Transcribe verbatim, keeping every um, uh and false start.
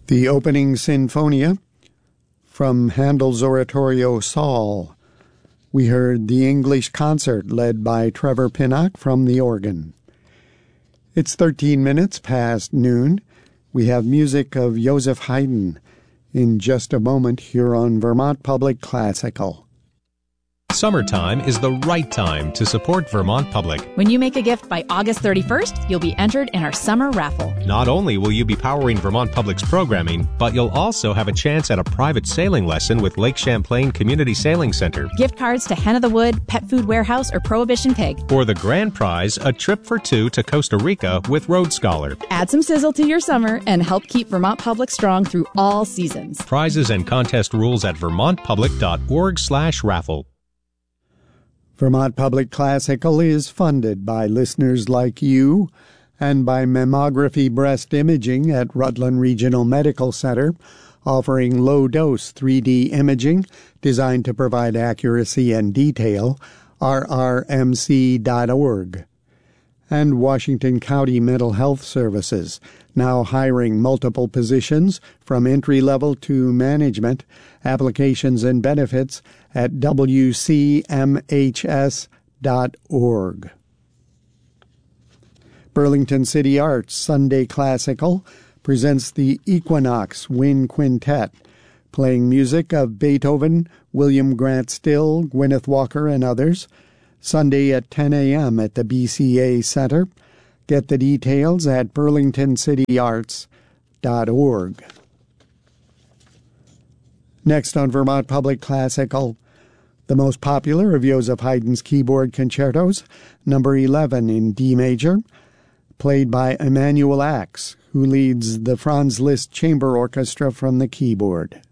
The opening Sinfonia from Handel's oratorio Saul. We heard the English concert led by Trevor Pinnock from the organ. It's thirteen minutes past noon. We have music of Joseph Haydn in just a moment here on Vermont Public Classical. Summertime is the right time to support Vermont Public. When you make a gift by August thirty-first, you'll be entered in our summer raffle. Not only will you be powering Vermont Public's programming, but you'll also have a chance at a private sailing lesson with Lake Champlain Community Sailing Center. Gift cards to Hen of the Wood, Pet Food Warehouse, or Prohibition Pig. For the grand prize, a trip for two to Costa Rica with Road Scholar. Add some sizzle to your summer and help keep Vermont Public strong through all seasons. Prizes and contest rules at vermontpublic.org slash raffle. Vermont Public Classical is funded by listeners like you and by Mammography Breast Imaging at Rutland Regional Medical Center, offering low-dose three D imaging designed to provide accuracy and detail, R R M C dot org. And Washington County Mental Health Services, now hiring multiple positions from entry-level to management, applications and benefits at W C M H S dot org. Burlington City Arts Sunday Classical presents the Equinox Wind Quintet, playing music of Beethoven, William Grant Still, Gwyneth Walker, and others, Sunday at ten a.m. at the B C A Center. Get the details at burlington city arts dot org. Next on Vermont Public Classical, the most popular of Joseph Haydn's keyboard concertos, number eleven in D major, played by Emanuel Ax, who leads the Franz Liszt Chamber Orchestra from the keyboard.